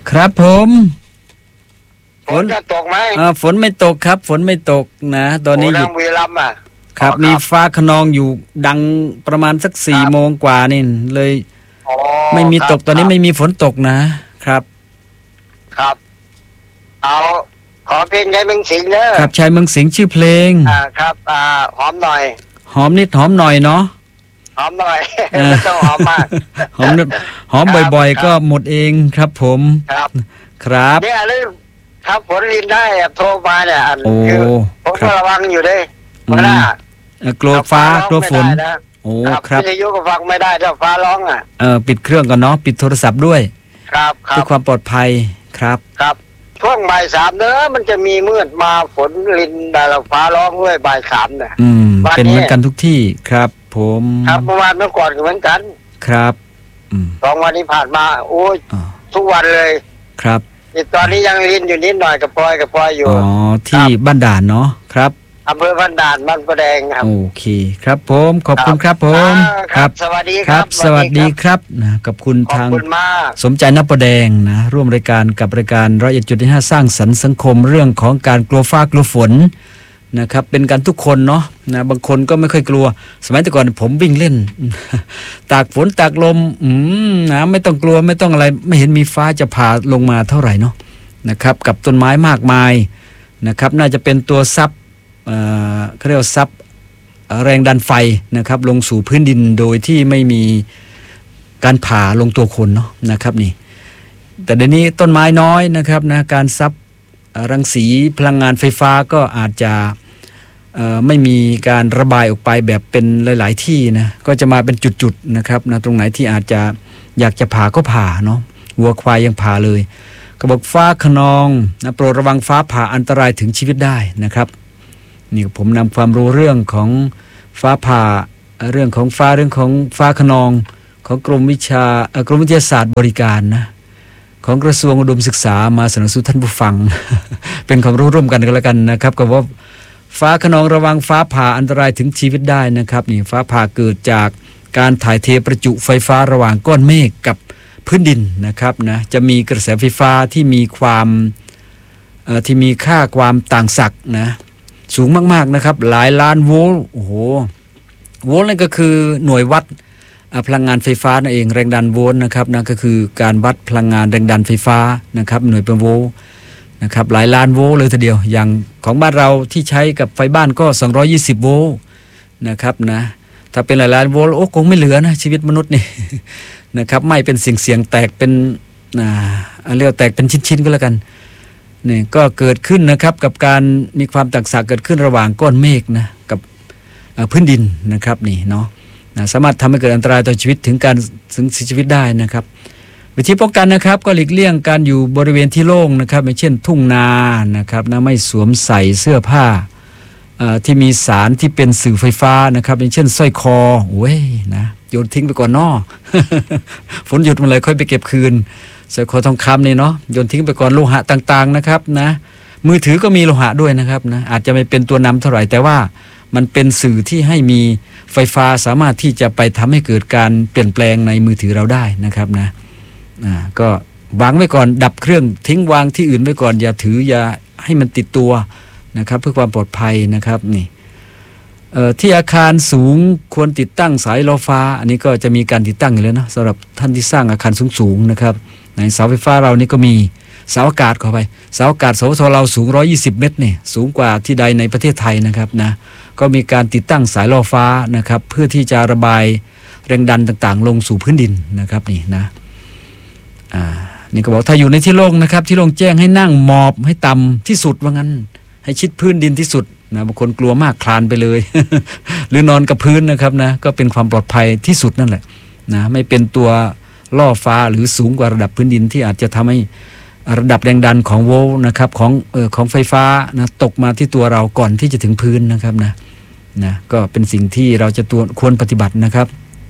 ครับผมฝนจะตกไหมฝนไม่ตกครับฝนไม่ตกนะตอนนี้อยู่บุรีรัมย์ครับมีฟ้าคะนองอยู่ดังประมาณสัก4 โมงกว่านี่เลยไม่มีตกตอนนี้ไม่มีฝนตกนะครับเอาขอเพลงใจเมืองสิงห์เนอะครับชายเมืองสิงห์ชื่อเพลงครับหอมหน่อยหอมนิดหอมหน่อยเนาะหอมหน่อยไม่ต้องหอมมากหอมบ่อยๆก็หมดเองครับผมครับเนี่ยเลยครับผลลินได้โทรมาเนี่ยผมก็ระวังอยู่ด้วยเพราะว่ากลัวฟ้ากลัวฝนโอ้ครับวิทยุก็ฟังไม่ได้ถ้าฟ้าร้องปิดเครื่องก่อนเนาะปิดโทรศัพท์ด้วยครับเพื่อความปลอดภัยครับช่วงบ่าย 3เนอะมันจะมีมืดมาฝนลินแต่ฟ้าร้องด้วยบ่าย 3เนี่ยเป็นเหมือนกันทุกที่ครับผมครับเมื่อวานเมื่อก่อนก็เหมือนกันครับ 2 วันนี้ผ่านมาโอ้ยทุกวันเลยครับตอนนี้ยังลินอยู่นิดหน่อยกับปอยอยู่ที่บ้านด่านเนาะครับอำเภอบ้านด่านบ้านประแดงครับโอเคครับผมขอบคุณครับผมครับสวัสดีครับสวัสดีครับนะกับคุณทางสมใจนประแดงนะร่วมรายการกับรายการ101.5สร้างสรรค์สังคมเรื่องของการกลัวฟ้ากลัวฝนนะครับเป็นกันทุกคนเนาะนะบางคนก็ไม่ค่อยกลัวสมัยแต่ก่อนผมวิ่งเล่นตากฝนตากลมนะไม่ต้องกลัวไม่ต้องอะไรไม่เห็นมีฟ้าจะผ่าลงมาเท่าไหร่เนาะนะครับกับต้นไม้มากมายนะครับน่าจะเป็นตัวซับเขาเรียกว่าซับแรงดันไฟนะครับลงสู่พื้นดินโดยที่ไม่มีการผ่าลงตัวคนเนาะนะครับนี่แต่เดี๋ยวนี้ต้นไม้น้อยนะครับนะการซับรังสีพลังงานไฟฟ้าก็อาจจะไม่มีการระบายออกไปแบบเป็นหลายๆที่นะก็จะมาเป็นจุดๆนะครับนะตรงไหนที่อาจจะอยากจะผ่าก็ผ่าเนาะวัวควายยังผ่าเลยก็บอกฟ้าคะนองนะโปรดระวังฟ้าผ่าอันตรายถึงชีวิตได้นะครับนี่ผมนำความรู้เรื่องของฟ้าผ่าเรื่องของฟ้าคะนองของกรมวิทยาศาสตร์บริการนะของกระทรวงอุดมศึกษามาเสนอสู่ท่านผู้ฟัง เป็นความรู้ร่วมกันแล้วกันนะครับกับว่าฟ้าคะนองระวังฟ้าผ่าอันตรายถึงชีวิตได้นะครับนี่ฟ้าผ่าเกิดจากการถ่ายเทประจุไฟฟ้าระหว่างก้อนเมฆกับพื้นดินนะครับนะจะมีกระแสไฟฟ้าที่มีความที่มีค่าความต่างศักย์นะสูงมากๆนะครับหลายล้านโวลต์โอ้โหโวลต์นั่นก็คือหน่วยวัดพลังงานไฟฟ้านั่นเองแรงดันโวลต์นะครับนั่นก็คือการวัดพลังงานแรงดันไฟฟ้านะครับหน่วยเป็นโวลต์นะครับหลายล้านโวลต์เลยทีเดียวอย่างของบ้านเราที่ใช้กับไฟบ้านก็220โวลต์นะครับนะถ้าเป็นหลายล้านโวลต์โอ้คงไม่เหลือนะชีวิตมนุษย์นี่นะครับไม่เป็นเสียงแตกเป็นเรียกแตกเป็นชิ้นๆก็แล้วกันนี่ก็เกิดขึ้นนะครับกับการมีความต่างศักย์เกิดขึ้นระหว่างก้อนเมฆนะกับพื้นดินนะครับนี่เนาะสามารถทำให้เกิดอันตรายต่อชีวิตถึงการเสียชีวิตได้นะครับวิธีป้องกันนะครับก็หลีกเลี่ยงการอยู่บริเวณที่โล่งนะครับอย่างเช่นทุ่งนานะครับนะไม่สวมใส่เสื้อผ้าที่มีสารที่เป็นสื่อไฟฟ้านะครับอย่างเช่นสร้อยคอโอ้ยนะโยนทิ้งไปก่อนเนาะ ฝนหยุดมาเลยค่อยไปเก็บคืนสร้อยคอทองคำนี่เนาะโยนทิ้งไปก่อนโลหะต่างๆนะครับนะมือถือก็มีโลหะด้วยนะครับนะอาจจะไม่เป็นตัวนำเท่าไหร่แต่ว่ามันเป็นสื่อที่ให้มีไฟฟ้าสามารถที่จะไปทำให้เกิดการเปลี่ยนแปลงในมือถือเราได้นะครับนะก็วางไว้ก่อนดับเครื่องทิ้งวางที่อื่นไว้ก่อนอย่าถืออย่าให้มันติดตัวนะครับเพื่อความปลอดภัยนะครับนี่ที่อาคารสูงควรติดตั้งสายล้อฟ้าอันนี้ก็จะมีการติดตั้งอยู่แล้วนะสำหรับท่านที่สร้างอาคารสูงๆนะครับในเสาไฟฟ้าเรานี่ก็มีเสาอากาศเข้าไปเสาอากาศสวทเราสูง120เมตรนี่สูงกว่าที่ใดในประเทศไทยนะครับนะก็มีการติดตั้งสายล่อฟ้านะครับเพื่อที่จะระบายแรงดันต่างๆลงสู่พื้นดินนะครับนี่นะนี่ก็บอกถ้าอยู่ในที่โล่งนะครับที่โล่งแจ้งให้นั่งหมอบให้ต่ำที่สุดว่างั้นให้ชิดพื้นดินที่สุดนะบางคนกลัวมากคลานไปเลย หรือนอนกับพื้นนะครับนะก็เป็นความปลอดภัยที่สุดนั่นแหละนะไม่เป็นตัวล่อฟ้าหรือสูงกว่าระดับพื้นดินที่อาจจะทำให้ระดับแรงดันของโวลต์นะครับของไฟฟ้านะตกมาที่ตัวเราก่อนที่จะถึงพื้นนะครับนะก็เป็นสิ่งที่เราจะควรปฏิบัตินะครับ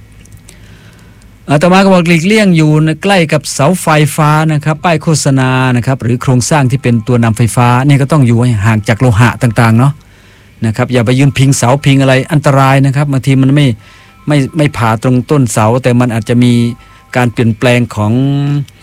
ต่อมาก็บอกหลีกเลี่ยงอยู่ใกล้กับเสาไฟฟ้านะครับป้ายโฆษณานะครับหรือโครงสร้างที่เป็นตัวนำไฟฟ้าเนี่ยก็ต้องอยู่ห่างจากโลหะต่างๆเนาะนะครับอย่าไปยืนพิงเสาพิงอะไรอันตรายนะครับบางทีมันไม่ผ่าตรงต้นเสาแต่มันอาจจะมีการเปลี่ยนแปลงของ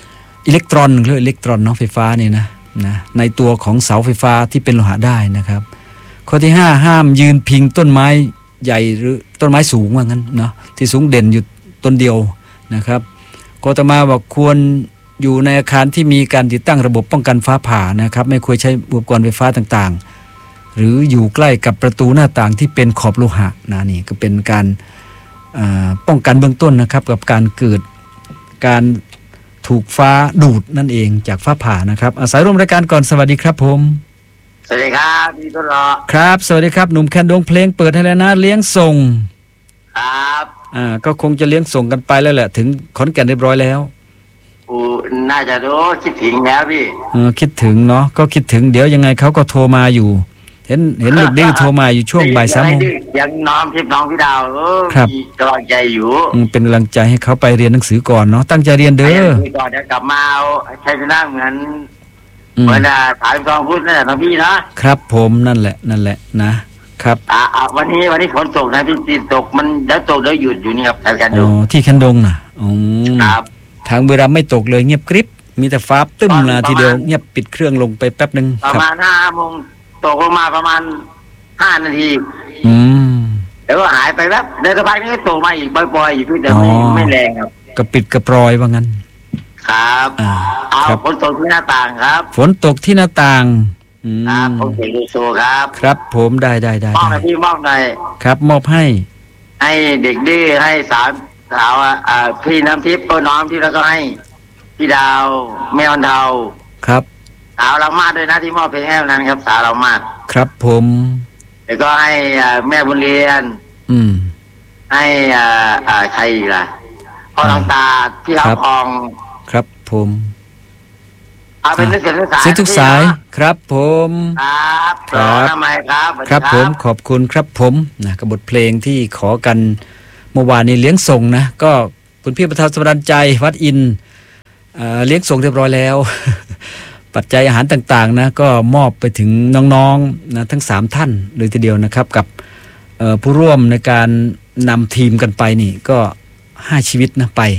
อิเล็กตรอนเรียกอิเล็กตรอนเนาะไฟฟ้านี่นะในตัวของเสาไฟฟ้าที่เป็นโลหะได้นะครับข้อที่5ห้ามยืนพิงต้นไม้ใหญ่หรือต้นไม้สูงว่างั้นเนาะที่สูงเด่นอยู่ต้นเดียวนะครับข้อต่อมาบอกควรอยู่ในอาคารที่มีการติดตั้งระบบป้องกันฟ้าผ่านะครับไม่ควรใช้อุปกรณ์ไฟฟ้าต่างๆหรืออยู่ใกล้กับประตูหน้าต่างที่เป็นขอบโลหะนี่ก็เป็นการป้องกันเบื้องต้นนะครับกับการเกิดการถูกฟ้าดูดนั่นเองจากฟ้าผ่านะครับอาศัยร่วมรายการก่อนสวัสดีครับผมสวัสดีครับพี่ต้นรอครับสวัสดีครับหนุ่มแคนดงเพลงเปิดให้แล้วนะเลี้ยงส่งครับก็คงจะเลี้ยงส่งกันไปแล้วแหละถึงขอนแก่นเรียบร้อยแล้วน่าจะรู้คิดถึงแล้วพี่คิดถึงเนาะก็คิดถึงเดี๋ยวยังไงเขาก็โทรมาอยู่เห็นลูกดื้อโทรมาอยู่ช่วงบ่าย3 โมงยังน้อมทิพย์น้องพี่ดาวมีกำลังใจอยู่เป็นกำลังใจให้เขาไปเรียนหนังสือก่อนเนาะตั้งใจเรียนเด้อก่อนจะกลับมาเอาใช้ชนะเหมือนถ่ายกองพูดนั่นแหละพี่นะครับผมนั่นแหละนะครับวันนี้ฝนตกนะพี่ตกมันแล้วตกแล้วหยุดอยู่นี่ครับแถวแคนดงที่แคนดงน่ะครับทางบุรีรัมย์ไม่ตกเลยเงียบกริบมีแต่ฟ้าตึ้มนะทีเดียวเงียบปิดเครื่องลงไปแป๊บนึงประมาณ5 โมงตกลงมาประมาณ5 นาทีแล้วก็หายไปแป๊บเดี๋ยวสักพักนี้ก็ตกมาอีกบ่อยๆอยู่พี่แต่ไม่แรงครับกระปิดกระปรอยว่างั้นครับฝนตกที่หน้าต่างครับฝนตกที่หน้าต่างครับผมเสกโลโซครับครับผมได้มอบหน่อยพี่มอบหน่อยครับมอบให้เด็กดื้อให้สาวพี่น้ำทิพย์น้องที่แล้วก็ให้พี่ดาวแมวเทาครับสาวเรามาด้วยนะที่มอบเพลงให้นั้นครับสาวเรามาครับผมแล้วก็ให้แม่บุญเรียนให้ใครอีกล่ะพ่อหลวงตาที่เราพองครับผมเป็นนักเสียทุกสายครับผมครับทำไมครับครับผมขอบคุณครับผมนะกับบทเพลงที่ขอกันเมื่อวานนี้เลี้ยงส่งนะก็คุณพี่ประธานสมรันใจวัดอินเลี้ยงส่งเรียบร้อยแล้วปัจจัยอาหารต่างๆนะก็มอบไปถึงน้องๆนะทั้ง3 ท่านเลยทีเดียวนะครับกับผู้ร่วมในการนำทีมกันไปนี่ก็5 ชีวิตนะไป